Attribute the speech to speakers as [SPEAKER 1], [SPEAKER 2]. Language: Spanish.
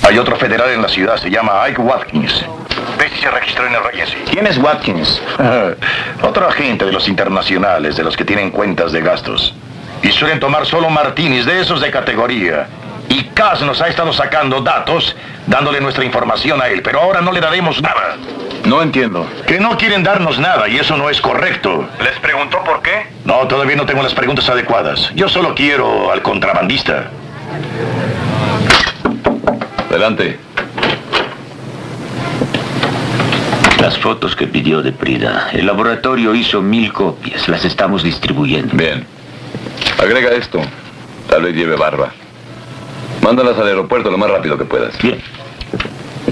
[SPEAKER 1] Hay otro federal en la ciudad, se llama Ike Watkins. ¿Ves si se registró en el Regency?
[SPEAKER 2] ¿Quién es Watkins?
[SPEAKER 1] Otro agente de los internacionales, de los que tienen cuentas de gastos. Y suelen tomar solo martinis de esos de categoría. Y Cass nos ha estado sacando datos, dándole nuestra información a él, pero ahora no le daremos nada.
[SPEAKER 2] No entiendo.
[SPEAKER 1] Que no quieren darnos nada, y eso no es correcto.
[SPEAKER 3] ¿Les preguntó por qué?
[SPEAKER 1] No, todavía no tengo las preguntas adecuadas. Yo solo quiero al contrabandista.
[SPEAKER 2] Adelante.
[SPEAKER 4] Las fotos que pidió de Prida. El laboratorio hizo 1000 copias. Las estamos distribuyendo.
[SPEAKER 2] Bien. Agrega esto. Tal vez lleve barba. Mándalas al aeropuerto lo más rápido que puedas.
[SPEAKER 4] Bien.